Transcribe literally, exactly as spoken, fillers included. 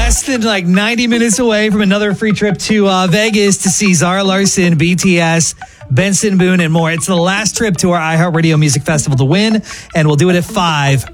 less than like ninety minutes away from another free trip to uh, Vegas to see Zara Larsson, B T S, Benson Boone, and more. It's the last trip to our iHeartRadio Music Festival to win, and we'll do it at five